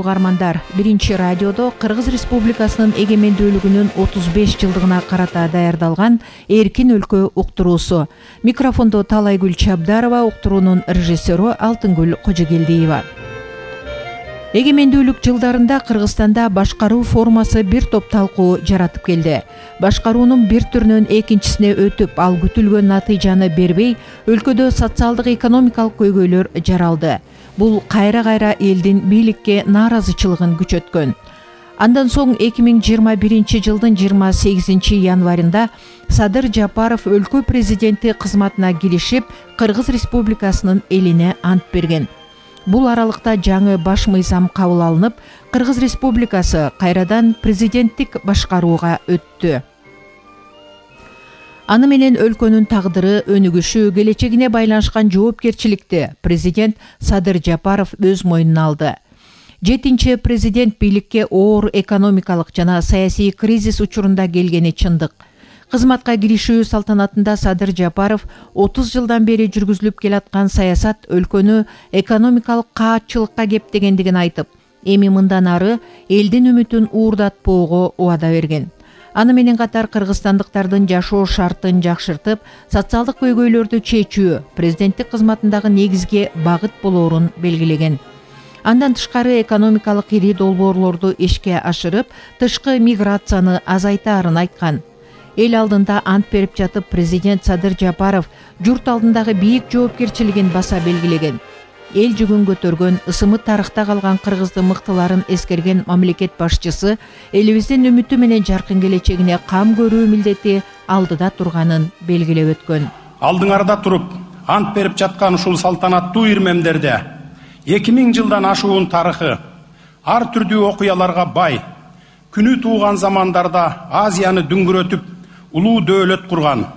угармандар, Биринчи радиодо Кыргыз Республикасынын эгемендүүлүгүнүн 35 жылдыгына карата даярдалган Эркин өлкө уктуруусу. Микрофондо Талайгүл Чабдарова, уктуруунун режиссеру Алтынгүл Кожогелдиева. Эгемендүүлүк жылдарында Кыргызстанда башкаруу формасы бир топ талкуу жаратып келди. Башкаруунун бир түрүнөн экинчисине өтүп, ал күтүлгөн натыйжаны бербей, өлкөдө социалдык экономикалык көйгөйлөр жаралды. Бул кайра элдин бийликке нааразычылыгын күчөткөн. Андан соң 2021 жылдын 28 январында Садыр Жапаров өлкө президенти кызматына киришип, Кыргыз Республикасынын элине ант берген. Бул аралыкта жаңы баш мыйзам кабыл алынып, Кыргыз Республикасы кайрадан президенттик башкарууга өттү. Аны менен өлкөнүн тагдыры, өнүгүшү, келечегине байланышкан жоопкерчиликти президент Садыр Жапаров өз мойнуна алды. 7-чи президент бийликке оор экономикалык жана саясий кризис учурунда келгени чындык. Кызматка киришүү салтанатында Садыр Жапаров 30 жылдан бери жүргүзүлүп келаткан саясат өлкөнү экономикалык каатчылыкка кептегендигин айтып, эми мындан ары элдин үмүтүн уурдатпоого убада берген. Аны менен катар кыргызстандыктардын жашоо шартын жакшыртып, социалдык көйгөйлөрдү чечүү президенттик кызматындагы негизги багыт болоорун белгилеген. Андан тышкары экономикалык ири долбоорлорду ишке ашырып, тышкы миграцияны азайтаарын айткан. Эл алдында ант берип жатып, президент Садыр Жапаров журт алдындагы бийик жоопкерчилигин баса белгилеген. Эл жүгүн көтөргөн, ысымы тарыхта калган кыргыздын мыктыларын эскерген мамлекет башчысы элибиздин үмүтү менен жаркын келечегине кам көрүү милдети алдыда турганын белгилеп өткөн. Алдыңарда туруп, ант берип жаткан ушул салтанаттуу ирмемдерде 2000 жылдан ашуун тарыхы, ар түрдүү окуяларга бай, күнү тууган замандарда Азияны дүңгүрөтүп, улуу дөөлөт курган,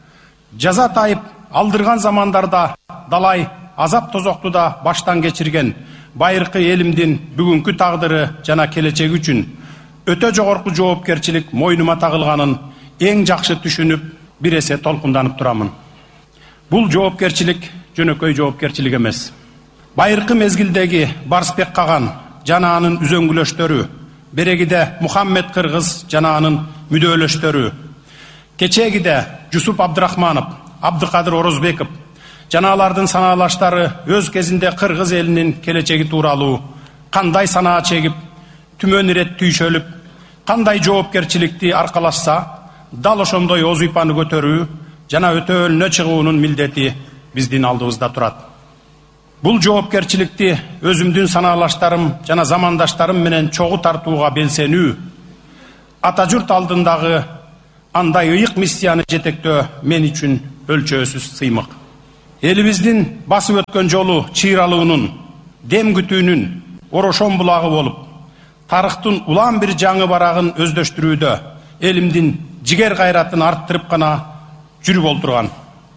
жаза тайып алдырган замандарда далай азап тозокту да баштан кечирген байыркы элимдин бүгүнкү тагдыры жана келечеги үчүн өтө жогорку жоопкерчилик мойнума тагылганын эң жакшы түшүнүп, бир эсе толкунданып турамын. Бул жоопкерчилик жөнөкөй жоопкерчилик эмес. Байыркы мезгилдеги Барсбек Каган жана анын үзөңгүлөштөрү, берегиде Мухаммед Кыргыз жана анын мүдөөлөштөрү, кечегиде Жусуп Абдрахманов, Абдыкадыр Орозбеков жана алардын санаалаштары өз кезинде Кыргыз элинин келечеги тууралуу кандай санаа чегип, түмөн ирет түйшөлүп, кандай жоопкерчиликти аркалашса, дал ошондой оз уйпаны көтөрүү жана өтөөлүнө чыгуунун милдети биздин алдыбызда турат. Бул жоопкерчиликти өзүмдүн санаалаштарым жана замандаштарым менен чогуу тартууга белсенүү, ата журт алдындагы андай ыйык миссияны жетектөө мен үчүн өлчөөсүз сыймык. Элибиздин басып өткөн жолу чыйралуунун, дем күтүүнүн орошон булагы болуп, тарыхтын улам бир жаңы барагын өздөштүрүүдө элимдин жигер кайратын арттырып гана жүрүп олтурган.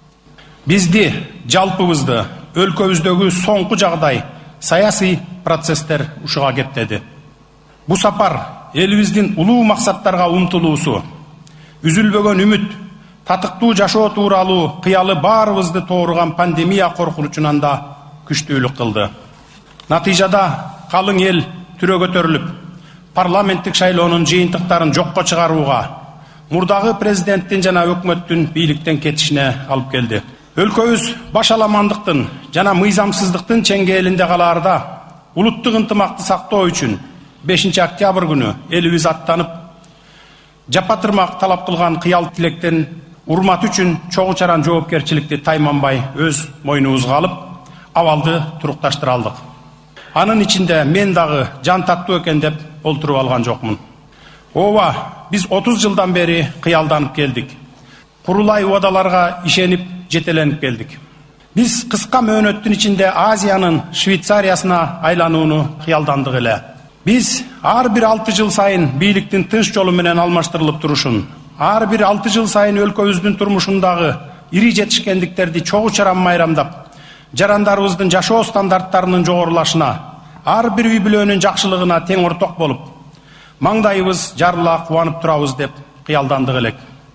Бизди, жалпыбызды, өлкөбүздөгү соңку жагдай саясий процесстер ушуга кептеди. Бу сапар элибиздин улуу максаттарга умтулуусу, үзүлбөгөн үмүт, татыктуу жашоо тууралуу кыялы баарыбызды тооруган пандемия коркунучунан да күчтүүлүк кылды. Натыйжада калың эл түрө көтөрүлүп, парламенттик шайлоонун жыйынтыктарын жокко чыгарууга, мурдагы президенттин жана өкмөттүн бийликтен кетишине алып келди. Өлкөбүз башаламандыктын жана мыйзамсыздыктын чеңгээлинде калаарда улуттук ынтымакты сактоо үчүн 5 октябрь күнү элибиз аттанып, жапатырмак талап кылган кыял тилектен урмат үчүн чогуу чаран жоопкерчиликти тайманбай өз мойнубузга алып, абалды турукташтыра алдык. Анын ичинде мен дагы жан таттуу экен деп олтуруп алган жокмун. Ооба, биз 30 жылдан бери кыялданып келдик. Курулай убадаларга ишенип жетеленип келдик. Биз кыска мөөнөттүн ичинде Азиянын Швейцариясына айланууну кыялдандык эле. Биз ар бир 6 жыл сайын бийликтин тынч жолу менен алмаштырылып турушун, ар бир 6 жыл сайын өлкөбүздүн турмушундагы ири жетишкендиктерди чогуу чаран майрамдап, жарандарыбыздын жашоо стандарттарынын жогорулашына, ар бир үй бүлөнүн жакшылыгына тең орток болуп, маңдайыбыз жарыла кубанып турабыз деп кыялдандык элек.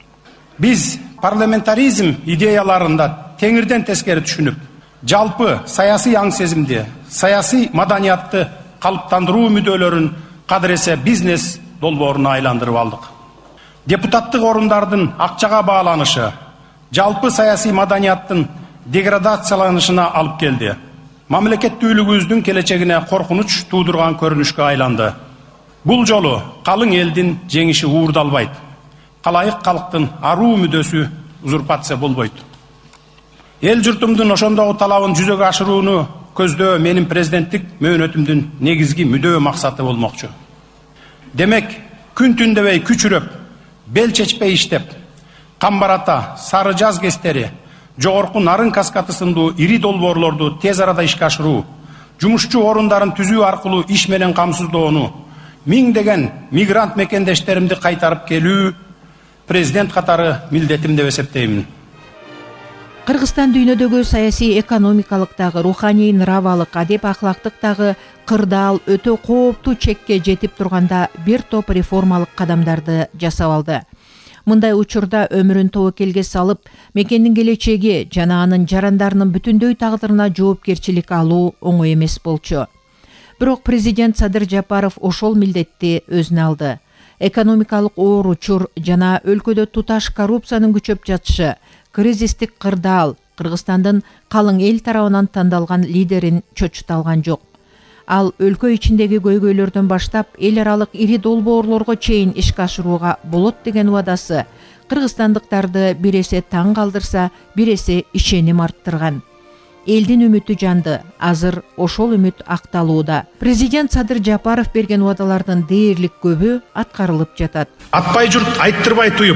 Биз парламентаризм идеяларында теңирден тескери түшүнүп, жалпы саясий аң сезимди, саясий маданиятты калыптандыруу мүдөлөрүн кадыресе бизнес долбооруна айландырып алдык. Депутаттык орундардын акчага бааланышы жалпы саясий маданияттын деградацияланышына алып келди. Мамлекеттүүлүгүбүздүн келечегине коркунуч туудурган көрүнүшкө айланды. Бул жолу калың элдин жеңиши уурдалбайт. Калайык калктын аруу мүдөсү узурпация болбойт. Эл журтумдун ошондогу талабын жүзөгө ашырууну көздөө менин президенттик мөөнөтүмдүн негизги мүдөө максаты болмокчу. Демек, күн түндөбөй күчүрөп, бел чечпей иштеп, Камбарата, Сары Жаз кестери, жогорку Нарын каскаты сындуу ири долбоорлорду тез арада ишке ашыруу, жумушчу орундарын түзүү аркылуу иш менен камсыздоону, миңдеген мигрант мекендештеримди кайтарып келүү президент катары милдетим деп эсептеймин. Кыргызстан дүйнөдөгү саясий, экономикалык дагы, руханий, нравалык, адеп ахлактык дагы кырдаал өтө кооптуу чекке жетип турганда бир топ реформалык кадамдарды жасап алды. Мындай учурда өмүрүн тобокелге салып, мекендин келечеги жана анын жарандарынын бүтүндөй тагдырына жоопкерчилик алуу оңой эмес болчу. Бирок президент Садыр Жапаров ошол милдетти өзүнө алды. Экономикалык оор учур жана өлкөдө туташ коррупциянын күчөп жатышы, кризистик кырдаал Кыргызстандын калың эл тарабынан тандалган лидерин чочута алган жок. Ал өлкө ичиндеги көйгөйлөрдөн баштап эл аралык ири долбоорлорго чейин ишке ашырууга болот деген убадасы кыргызстандыктарды бир эсе таң калтырса, бир эсе ишеним арттырган. Элдин үмүтү жанды, азыр ошол үмүт акталууда. Президент Садыр Жапаров берген убадалардын дээрлик көбү аткарылып жатат. Атпай журт айттырбай туюп,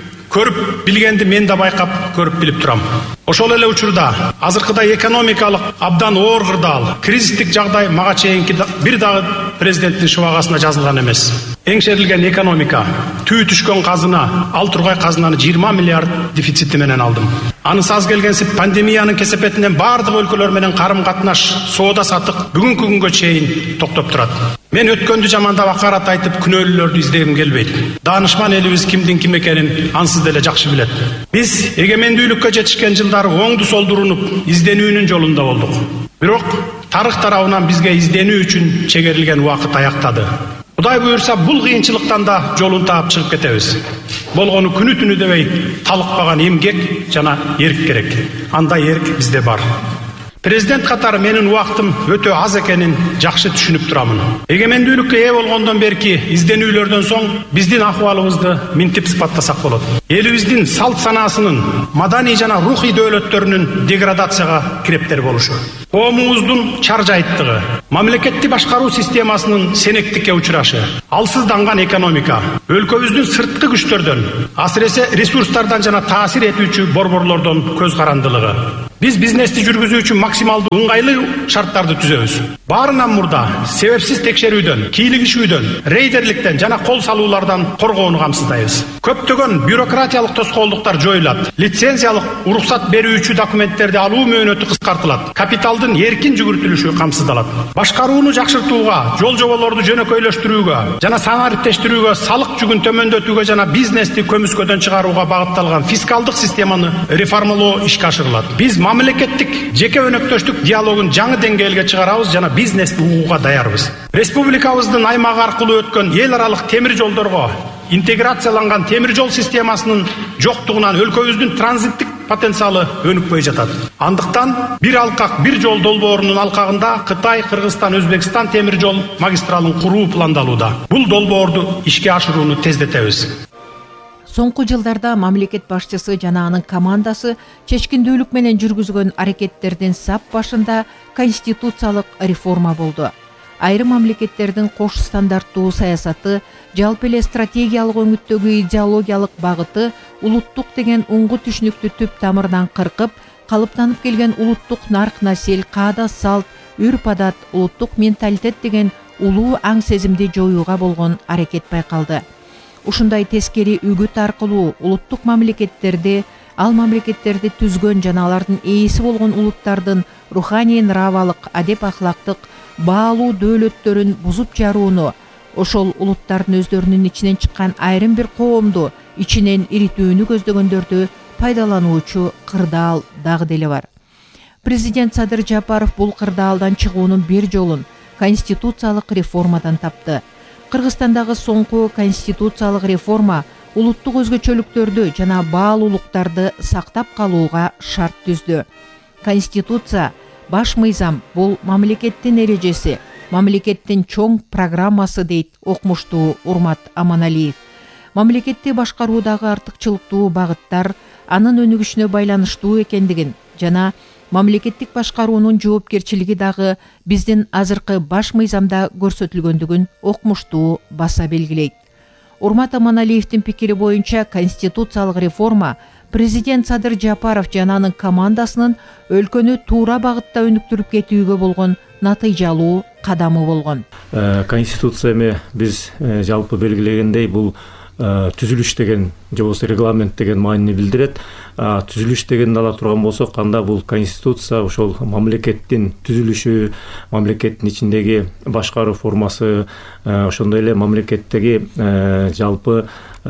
көрүп билгенди мен да байкап, көрүп билип турам. Ошол эле учурда азыркыдай экономикалык абдан оор кырдаал, кризистик жагдай мага чейинки бир дагы президенттин шыбагасына жазылган эмес. Эңшерилген экономика, түү түшкөн казына, ал тургай казынаны 20 миллиард дефицити менен алдым. Анысы аз келгенсип пандемиянын кесепетинен бардык өлкөлөр менен карым катнаш, соода сатык бүгүнкү күнгө чейин токтоп турат. Мен өткөндү жамандап акарат айтып күнөөлүүлөрдү издегим келбейт. Даанышман элибиз кимдин ким экенин ансыз деле жакшы билет. Биз эгемендүүлүккө жетишкен жылдары оңду солду урунуп, изденүүнүн жолунда болдук. Бирок тарых тарабынан бизге изденүү үчүн чегерилген убакыт аяктады. Кудай буйрса бул кыйынчылыктан да жолун таап чыгып кетебиз. Болгону күнү түнү дебей талыкпаган эмгек жана эрк керек. Андай эрк бизде бар. Президент катары менин убактым өтө аз экенин жакшы түшүнүп турамын. Эгемендүүлүккө ээ болгондон берки изденүүлөрдөн соң биздин акыбалыбызды минтип сыпаттасак болот. Элибиздин салт санаасынын, маданий жана рухий дөөлөттөрүнүн деградацияга кирептер болушу, коомубуздун чаржайттыгы, мамлекетти башкаруу системасынын сенектикке учурашы, алсызданган экономика, өлкөбүздүн сырткы күчтөрдөн, асыресе ресурстардан жана таасир этүүчү борборлордон көз карандылыгы. Биз бизнести жүргүзүү үчүн максималдуу ыңгайлуу шарттарды түзөбүз. Баарынан мурда себепсиз текшерүүдөн, кийлигишүүдөн, рейдерликтен жана кол салуулардан коргоону камсыздайбыз. Көптөгөн бюрократиялык тоскоолдуктар жоюлат. Лицензиялык уруксат берүүчү документтерди алуу мөөнөтү кыскартылат. Капиталдын эркин жүгүртүлүшү камсыздалат. Башкарууну жакшыртууга, жол жоболорду жөнөкөйлөштүрүүгө жана саңариптештирүүгө, салык жүгүн төмөндөтүүгө жана бизнести көмүскөдөн чыгарууга багытталган фискалдык системаны реформалоо ишке ашырылат. Биз мамлекеттик жеке өнөктөштүк диалогун жаңы деңгээлге чыгарабыз жана бизнести угууга даярбыз. Республикабыздын аймагы аркылуу өткөн эл аралык темир жолдорго интеграцияланган темир жол системасынын жоктугунан өлкөбүздүн транзиттик потенциалы өнүкпөй жатат. Андыктан бир алкак, бир жол долбоорунун алкагында Кытай, Кыргызстан, Өзбекстан темир жол магистралын куруу пландалууда. Бул долбоорду ишке ашырууну тездетебиз. Соңку жылдарда мамлекет башчысы жана анын командасы чечкиндүүлүк менен жүргүзгөн аракеттердин сап башында конституциялык реформа болду. Айрым мамлекеттердин кош стандарттуу саясаты, жалпы эле стратегиялык өңүттөгү идеологиялык багыты улуттук деген уңгу түшүнүктү түп тамырынан кыркып, калыптанып келген улуттук нарк-насил, каада салт, үрп-адат, улуттук менталитет деген улуу аң сезимди жоюуга болгон аракет байкалды. Ушундай тескери үгүт аркылуу улуттук мамлекеттерди, ал мамлекеттерди түзгөн жана алардын ээси болгон улуттардын руханий, нравалык, адеп ахлактык баалуу дөөлөттөрүн бузуп жарууну, ошол улуттардын өздөрүнүн ичинен чыккан айрым бир коомду ичинен иритүүнү көздөгөндөрдү пайдалануучу кырдаал дагы деле бар. Президент Садыр Жапаров бул кырдаалдан чыгуунун бир жолун конституциялык реформадан тапты. Кыргызстандагы соңку конституциялык реформа улуттук өзгөчөлүктөрдү жана баалуулуктарды сактап калууга шарт түздү. Конституция баш мыйзам, бул мамлекеттин эрежеси, мамлекеттин чоң программасы дейт окумуштуу Урмат Аманалиев. Мамлекетти башкаруудагы артыкчылыктуу багыттар анын өнүгүшүнө байланыштуу экендигин жана мамлекеттик башкаруунун жоопкерчилиги дагы биздин азыркы баш мыйзамда көрсөтүлгөндүгүн окумуштуу баса белгилейт. Урмат Аманалиевдин пикири боюнча конституциялык реформа президент Садыр Жапаров жана анын командасынын өлкөнү туура багытта өнүктүрүп кетүүгө болгон натыйжалуу кадамы болгон. Конституция эми биз жалпы белгилегендей бул түзүлүш деген же болбосо регламент деген маанини билдирет. Түзүлүш дегенди ала турган болсок, анда бул конституция ошол мамлекеттин түзүлүшү, мамлекеттин ичиндеги башкаруу формасы, ошондой эле мамлекеттеги жалпы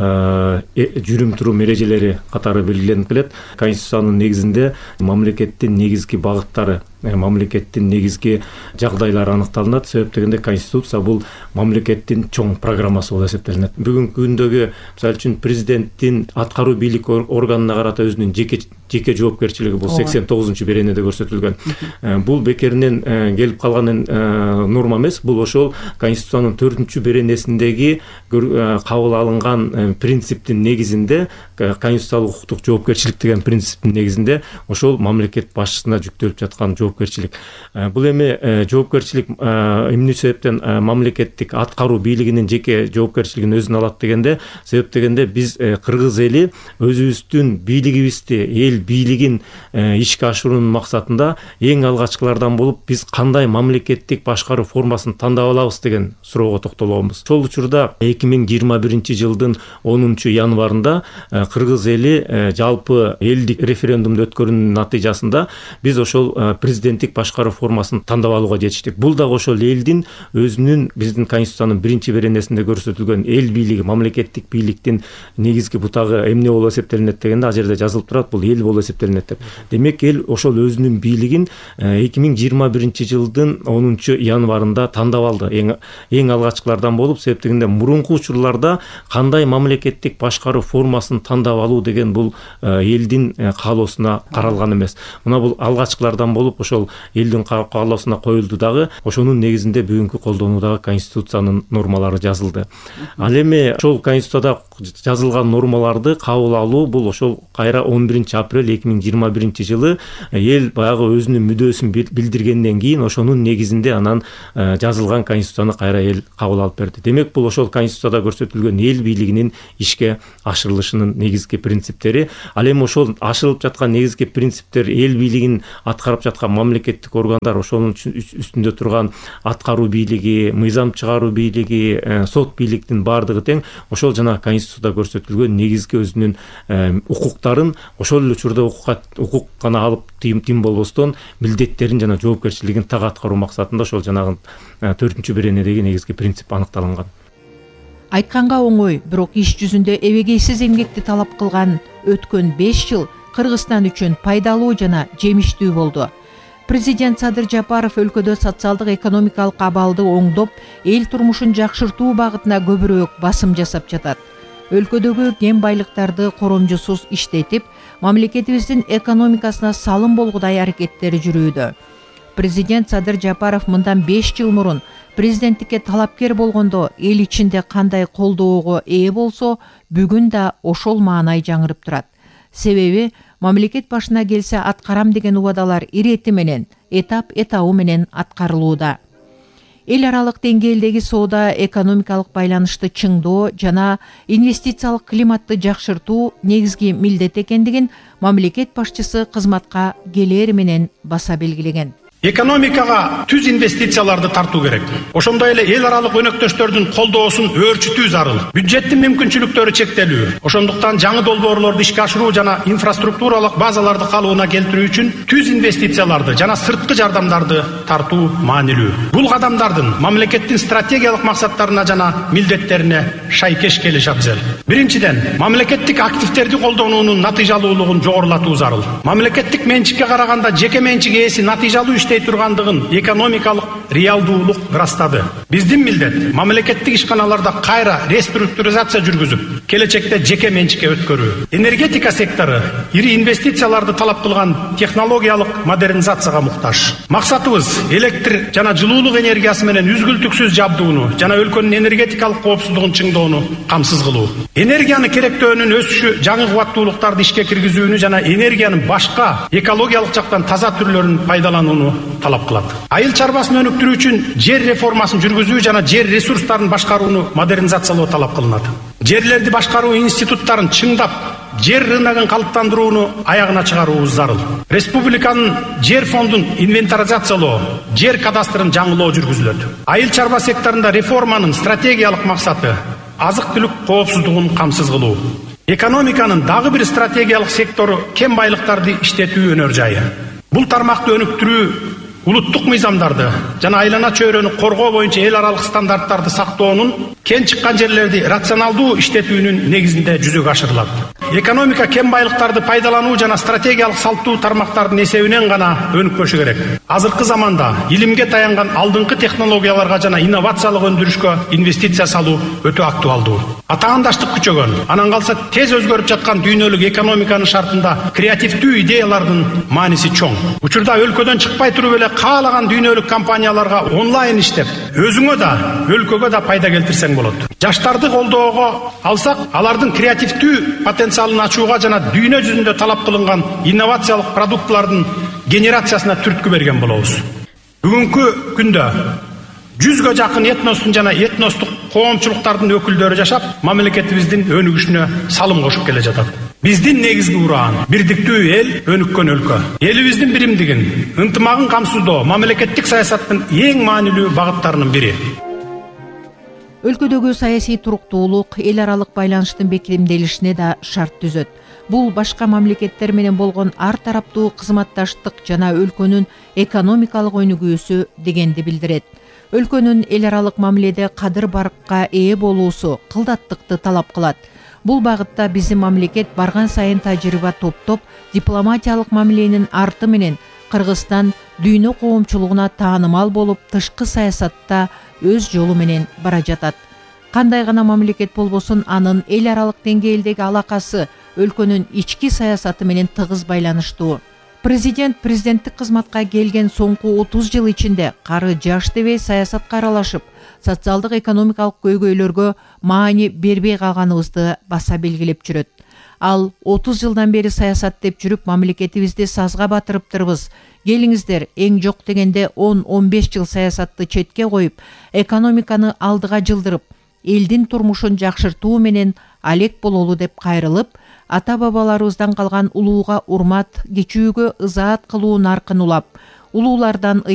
жүрүм турум эрежелери катары белгиленип келет. Конституциянын негизинде мамлекеттин негизги багыттары, мамлекеттин негизги жагдайлары аныкталынат. Себеп дегенде конституция бул мамлекеттин чоң программасы болуп эсептелинет. Бүгүнкү күндөгү мисалы үчүн президенттин аткаруу бийлик органына карата өзүнүн жеке жоопкерчилиги бул 89 беренеде көрсөтүлгөн. Бул бекеринен келип калган норма эмес, бул ошол конституциянын 4 беренесиндеги кабыл алынган принциптин негизинде, конституциялык укуктук жоопкерчилик деген принциптин негизинде ошол мамлекет башчысына жүктөлүп жаткан жоопкерчилик. Бул эми жоопкерчилик эмне себептен мамлекеттик аткаруу бийлигинин жеке жоопкерчилигин өзүнө алат дегенде, себеп дегенде биз кыргыз эли өзүбүздүн бийлигибизди, эл бийлигин ишке ашыруунун максатында эң алгачкылардан болуп биз кандай мамлекеттик башкаруу формасын тандап алабыз деген суроого токтолобуз. Ошол учурда 2021 жылдын 10 январында кыргыз эли жалпы элдик референдумду өткөрүүнүн натыйжасында биз ошол президенттик башкаруу формасын тандап алууга жетиштик. Бул дагы ошол элдин өзүнүн биздин конституциянын 1 беренесинде көрсөтүлгөн эл бийлиги, мамлекеттик бийликтин негизги бутагы эмне болуп эсептелинет дегенде ал жерде жазылып турат, бул эл болуп эсептелинет деп. Демек эл ошол өзүнүн бийлигин 2021 жылдын 10 январында тандап алды. Эң алгачкылардан болуп, себеп дегенде мурунку учурларда кандай мамлекеттик башкаруу формасын тандап алуу деген бул элдин каалоосуна каралган эмес. Мына бул алгачкылардан болуп ошол элдин каалоосуна коюлду дагы, ошонун негизинде бүгүнкү колдонуудагы конституциянын нормалары жазылды. Ал эми ошол конституцияда жазылган нормаларды кабыл алуу бул ошол кайра 11 апрель 2021 жылы эл баягы өзүнүн мүдөөсүн билдиргенден кийин ошонун негизинде анан жазылган конституцияны кайра эл кабыл алып берди. Демек бул ошол конституцияда көрсөтүлгөн эл бийлигинин ишке ашырылышынын негизги принциптери. Ал эми ошол ашырылып жаткан негизги принциптер, эл бийлигин аткарып жаткан мамлекеттик органдар, ошонун үстүндө турган аткаруу бийлиги, мыйзам чыгаруу бийлиги, сот бийликтин баардыгы тең ошол жана конституцияда көрсөтүлгөн негизги өзүнүн укуктарын ошол эле учурда укук гана алып тим болбостон милдеттерин жана жоопкерчилигин так аткаруу максатында ошол жанагы 4 беренедеги негизги принцип аныкталынган. Айтканга оңой, бирок иш жүзүндө эбегейсиз эмгекти талап кылган өткөн 5 жыл Кыргызстан үчүн пайдалуу жана жемиштүү болду. Президент Садыр Жапаров өлкөдө социалдык экономикалык абалды оңдоп, эл турмушун жакшыртуу багытына көбүрөөк басым жасап жатат. Өлкөдөгү кен байлыктарды коромжусуз иштетип, мамлекетибиздин экономикасына салым болгудай аракеттери жүрүүдө. Президент Садыр Жапаров мындан 5 жыл мурун президенттикке талапкер болгондо эл ичинде кандай колдоого ээ болсо, бүгүн да ошол маанай жаңырып турат. Себеби мамлекет башына келсе аткарам деген убадалар ирети менен, этап менен аткарылууда. Эл аралык деңгээлдеги соода экономикалык байланышты чыңдоо жана инвестициялык климатты жакшыртуу негизги милдет экендигин мамлекет башчысы кызматка келери менен баса белгилеген. Экономикага түз инвестицияларды тартуу керек. Ошондой эле эл аралык өнөктөштөрдүн колдоосун өөрчүтүү зарыл. Бюджеттин мүмкүнчүлүктөрү чектелүү. Ошондуктан жаңы долбоорлорду ишке ашыруу жана инфраструктуралык базаларды калыбына келтирүү үчүн түз инвестицияларды жана сырткы жардамдарды тартуу маанилүү. Бул кадамдардын мамлекеттин стратегиялык максаттарына жана милдеттерине шайкеш келиши абзел. Биринчиден, мамлекеттик активтерди колдонуунун натыйжалуулугун жогорулатуу зарыл. Мамлекеттик менчикке караганда жеке менчик ээси натыйжалуу иштей тургандыгын экономикалык реалдуулук ырастады. Биздин милдет мамлекеттик ишканаларда кайра реструктуризация жүргүзүп, келечекте жеке менчикке өткөрүү. Энергетика сектору ири инвестицияларды талап кылган технологиялык модернизацияга муктаж. Максатыбыз электр жана жылуулук энергиясы менен үзгүлтүксүз жабдууну жана өлкөнүн энергетикалык коопсуздугун чыңдоону камсыз кылуу. Энергияны керектөөнүн өсүшү жаңы кубаттуулуктарды ишке киргизүүнү жана энергиянын башка экологиялык жактан таза түрлөрүн пайдаланууну талап кылат. Айыл чарбасын өнүктүрүү үчүн жер реформасын жүргүзүү жана жер ресурстарын башкарууну модернизациялоо талап кылынат. Жерлерди башкаруу институттарын чыңдап, жер рыногун калыптандырууну аягына чыгаруубуз зарыл. Республиканын жер фондун инвентаризациялоо, жер кадастрын жаңылоо жүргүзүлөт. Айыл чарба секторунда реформанын стратегиялык максаты азык-түлүк коопсуздугун камсыз кылуу. Экономиканын дагы бир стратегиялык сектору кен байлыктарды иштетүү өнөр жайы. Бул тармакты өнүктүрүү улуттук мыйзамдарды жана айлана чөйрөнү коргоо боюнча эл аралык стандарттарды сактоонун, кен чыккан жерлерди рационалдуу иштетүүнүн негизинде жүзөгө ашырылат. Экономика кен байлыктарды пайдалануу жана стратегиялык салттуу тармактардын эсебинен гана өнүкпөшү керек. Азыркы заманда илимге таянган алдыңкы технологияларга жана инновациялык өндүрүшкө инвестиция салуу өтө актуалдуу. Атаандаштык күчөгөн, анан калса тез өзгөрүп жаткан дүйнөлүк экономиканын шартында креативдүү идеялардын мааниси чоң. Учурда өлкөдөн чыкпай туруп эле каалаган дүйнөлүк компанияларга онлайн иштеп, өзүңө да, өлкөгө да пайда келтирсең болот. Жаштарды колдоого алсак, алардын креативдүү потенциалын ачууга жана дүйнө жүзүндө талап кылынган инновациялык продуктлардын генерациясына түрткү берген болобуз. Бүгүнкү күндө 100гө жакын этностун жана этностук коомчулуктардын өкүлдөрү жашап, мамлекетибиздин өнүгүшүнө салым кошуп келе жатат. Биздин негизги ураан бирдиктүү эл, өнүккөн өлкө. Элибиздин биримдигин, ынтымагын камсыздоо мамлекеттик саясаттын эң маанилүү багыттарынын бири. Өлкөдөгү саясий туруктуулук эл аралык байланыштын бекемделишине да шарт түзөт. Бул башка мамлекеттер менен болгон ар тараптуу кызматташтык жана өлкөнүн экономикалык өнүгүүсү дегенди билдирет. Өлкөнүн эл аралык мамиледе кадыр баркка ээ болуусу кылдаттыкты талап кылат. Бул багытта биздин мамлекет барган сайын тажрыйба топтоп, дипломатиялык мамиленин арты менен Кыргызстан дүйнө коомчулугуна таанымал болуп, тышкы саясатта өз жолу менен бара жатат. Кандай гана мамлекет болбосун, анын эл аралык деңгээлдеги алакасы өлкөнүн ички саясаты менен тыгыз байланыштуу. Президенттик кызматка келген соңку 30 жыл ичинде кары жаш дебей саясатка аралашып, социалдык экономикалык көйгөйлөргө маани бербей калганыбызды баса белгилеп жүрөт. Ал 30 жылдан бери саясат деп жүрүп, мамлекетибизди сазга батырыптырбыз. Келиңиздер, эң жок дегенде 10-15 жыл саясатты четке коюп, экономиканы алдыга жылдырып, элдин турмушун жакшыртуу менен алек бололу деп кайрылып, ата-бабаларыбыздан калган улууга урмат, кечүүгө ызаат кылуу наркын улап, улуулардан